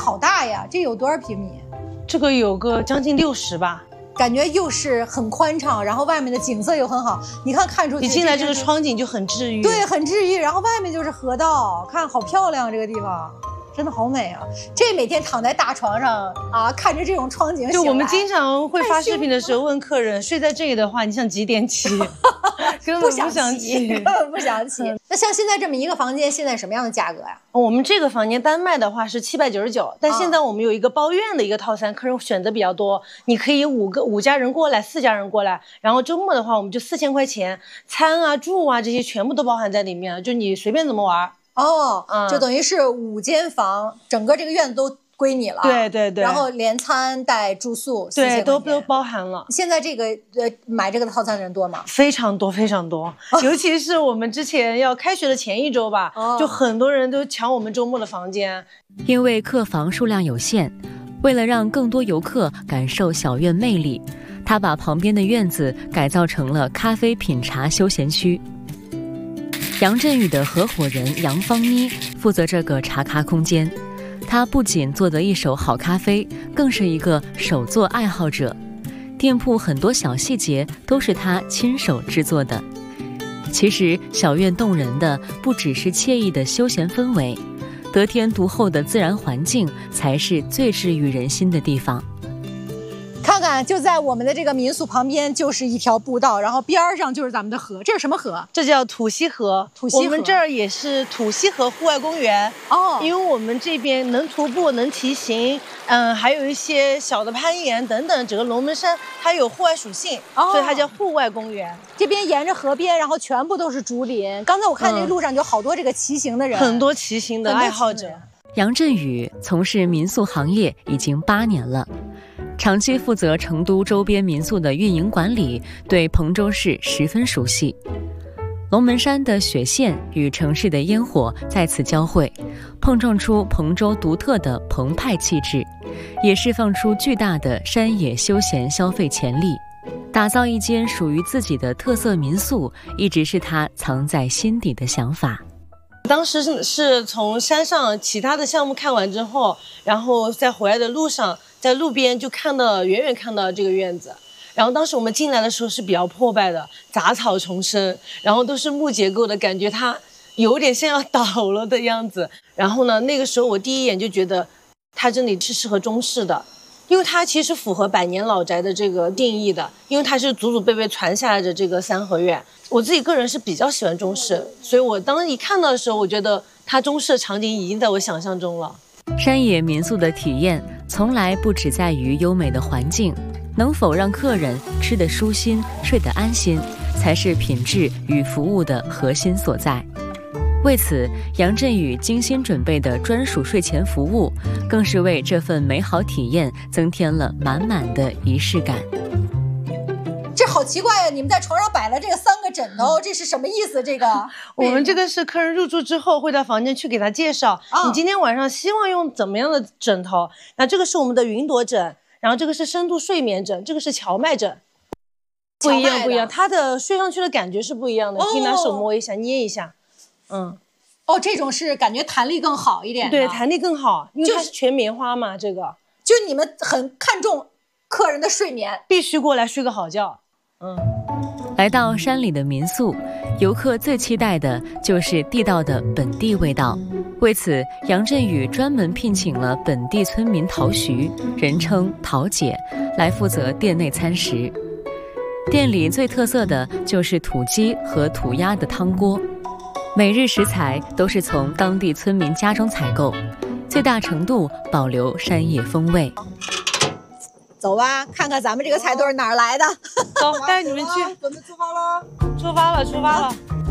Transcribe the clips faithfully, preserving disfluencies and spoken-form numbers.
好大呀，这有多少平米？ 这个有个将近六十吧。 感觉又是很宽敞，然后外面的景色又很好。你看看出去， 你进来这个窗景就很治愈， 对，很治愈。然后外面就是河道，看好漂亮，这个地方真的好美啊！这每天躺在大床上啊，看着这种窗景， 就我们经常会发视频的时候问客人，睡在这里的话，你想几点起？根本不想起， 根本不想起。那像现在这么一个房间，现在什么样的价格呀？ 我们这个房间单卖的话是七百九十九，但现在我们有一个包院的一个套餐，客人选择比较多，你可以五个五家人过来，四家人过来，然后周末的话我们就四千块钱，餐啊住啊这些全部都包含在里面，就你随便怎么玩。 哦，嗯、就等于是五间房，整个这个院子都归你了。 对对对。 然后连餐带住宿， 对，都都包含了。 现在这个呃买这个套餐的人多吗？ 非常多非常多，哦、尤其是我们之前要开学的前一周吧，哦、就很多人都抢我们周末的房间。 因为客房数量有限，为了让更多游客感受小院魅力，他把旁边的院子改造成了咖啡品茶休闲区。杨振宇的合伙人杨芳妮负责这个茶咖空间，她不仅做得一手好咖啡，更是一个手作爱好者。店铺很多小细节都是她亲手制作的。其实小院动人的不只是惬意的休闲氛围，得天独厚的自然环境才是最治愈人心的地方。 看看，就在我们的这个民宿旁边就是一条步道，然后边上就是咱们的河。这是什么河？ 这叫土溪河。 土溪河， 我们这儿也是土溪河户外公园哦。因为我们这边能徒步，能骑行，嗯，还有一些小的攀岩等等。整个龙门山它有户外属性，哦、所以它叫户外公园。 这边沿着河边，然后全部都是竹林。刚才我看这路上就好多这个骑行的人， 嗯、很多骑行的爱好者。 杨振宇从事民宿行业已经八年了。长期负责成都周边民宿的运营管理，对彭州市十分熟悉。龙门山的雪线与城市的烟火在此交汇，碰撞出彭州独特的澎湃气质，也释放出巨大的山野休闲消费潜力。打造一间属于自己的特色民宿，一直是他藏在心底的想法。 当时是是从山上其他的项目看完之后，然后在回来的路上，在路边就看到远远看到这个院子，然后当时我们进来的时候是比较破败的，杂草丛生，然后都是木结构的，感觉它有点像要倒了的样子。然后呢，那个时候我第一眼就觉得它这里是适合中式的，因为它其实符合百年老宅的这个定义的，因为它是祖祖辈辈传下来的这个三合院。我自己个人是比较喜欢中式，所以我当时一看到的时候，我觉得它中式的场景已经在我想象中了。 山野民宿的体验从来不只在于优美的环境，能否让客人吃得舒心、睡得安心，才是品质与服务的核心所在。为此，杨振宇精心准备的专属睡前服务，更是为这份美好体验增添了满满的仪式感。 这好奇怪呀！你们在床上摆了这个三个枕头，这是什么意思？这个我们这个是客人入住之后会到房间去给他介绍，哦、你今天晚上希望用怎么样的枕头？那这个是我们的云朵枕，然后这个是深度睡眠枕，这个是荞麦枕，不一样不一样，它的睡上去的感觉是不一样的。哦、可以拿手摸一下，捏一下，嗯， 哦，这种是感觉弹力更好一点的， 对，弹力更好，因为它是全棉花嘛，这个就你们很看重客人的睡眠， 必须过来睡个好觉。嗯， 来到山里的民宿，游客最期待的就是地道的本地味道。为此，杨振宇专门聘请了本地村民陶徐，人称陶姐，来负责店内餐食。店里最特色的就是土鸡和土鸭的汤锅，每日食材都是从当地村民家中采购，最大程度保留山野风味。 走吧，看看咱们这个菜都是哪儿来的。 走，带你们去。 准备出发了。 出发了，出发了。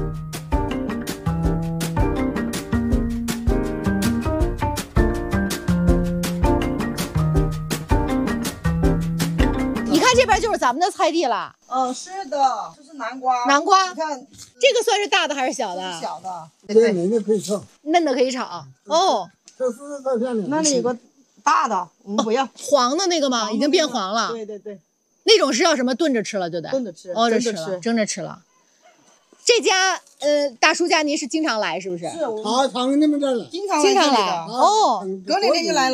你看这边就是咱们的菜地了。 嗯，是的，这是南瓜。 南瓜， 你看这个算是大的还是小的？ 小的。 对，嫩的可以炒。 嫩的可以炒。哦。 这是在片里。 那里有个。大的我们不要、哦、 黄的那个吗？已经变黄了。 对对对， 那种是要什么炖着吃了，对不对？ 炖着吃， 哦，蒸着吃，蒸着吃了。这家呃大叔家您是经常来是不是？ 是， 啊，常你们这儿来， 经常经常来。哦， 隔两天就来了。